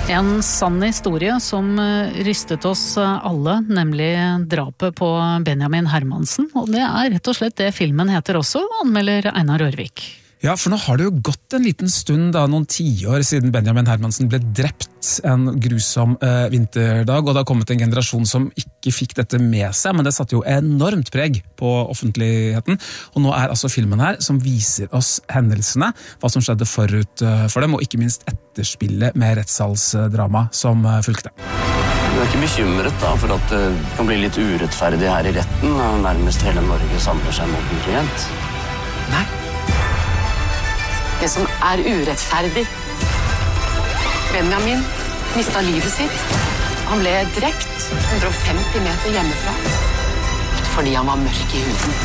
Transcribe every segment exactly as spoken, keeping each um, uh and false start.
En sann historie som rystet oss alle, nemlig drapet på Benjamin Hermansen. Og det er rett og slett det filmen heter også, anmelder Einar Rørvik. Ja, for nå har det jo gått en liten stund, da, noen tiår siden Benjamin Hermansen ble drept en grusom eh, vinterdag, og det har kommet en generasjon som ikke fikk dette med seg, men det satte jo enormt preg på offentligheten. Og nå er altså filmen her som viser oss hendelsene, hva som skjedde forut for dem, og ikke minst etterspillet med rettssalsdrama som fulgte. Du er ikke bekymret da, for at det kan bli litt urettferdig her i retten, og nærmest hele Norge samler seg mot en klient? Nei. Det som er urettferdig. Benjamin mistet livet sitt. Han ble drept hundre og femti meter hjemmefra fordi han var mørk i huden.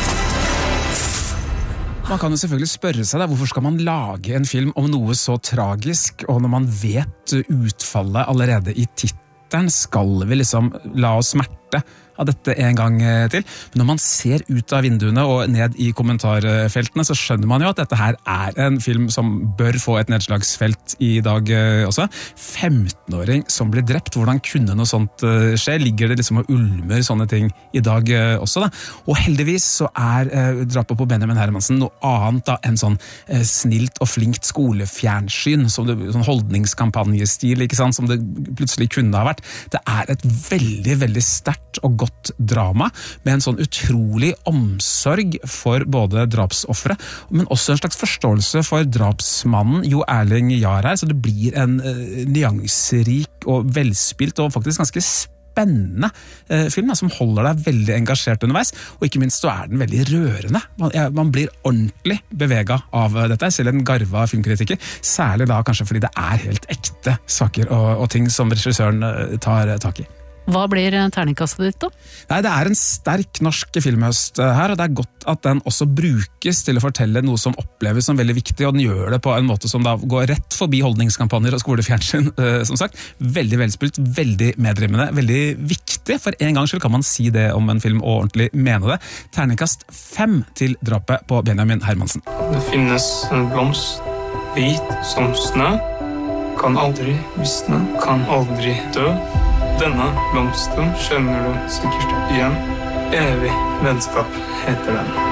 Man kan jo selvfølgelig spørre seg, da, hvorfor skal man lage en film om noe så tragisk, og når man vet utfallet allerede i tittelen, skal vi liksom la oss smerte av dette en gang til. Men når man ser ut av vinduene og ned i kommentarfeltene, så skjønner man jo at dette her er en film som bør få et nedslagsfelt i dag også. femtenåring som blir drept, hvordan kunne noe sånt skje? Ligger det liksom og ulmer sånne ting i dag også, da? Og heldigvis så er eh, drapet på Benjamin Hermansen noe annet da enn sånn eh, snilt og flinkt skolefjernsyn, som det, sånn holdningskampanjestil, ikke sant, som det plutselig kunne ha vært. Det er et veldig, veldig sterkt og godt drama, med en sånn utrolig omsorg for både drapsoffere, men også en slags forståelse for drapsmannen Jo Erling Jahr her, så det blir en uh, nyanserik og velspilt og faktisk ganske spennende uh, film, da, som holder deg veldig engasjert underveis, og ikke minst så er den veldig rørende. Man, ja, man blir ordentlig beveget av dette, selv en garva filmkritiker, særlig da kanskje fordi det er helt ekte saker og, og ting som regissøren uh, tar tak i. Hva blir terningkastet ditt da? Nei, det er en sterk norsk filmhøst her, og det er godt at den også brukes til å fortelle noe som oppleves som veldig viktig, og den gjør det på en måte som da går rett forbi holdningskampanjer og skolefjernsyn, som sagt. Veldig velspilt, veldig medrivende, veldig viktig. For en gang skyld kan man si det om en film og ordentlig mene det. Terningkast fem til drapet på Benjamin Hermansen. Det finnes en blomst, hvit som snø, kan aldri visne, kan aldri dø. Denne blomsten skjønner du sikkert igjen. Evig vennskap heter den.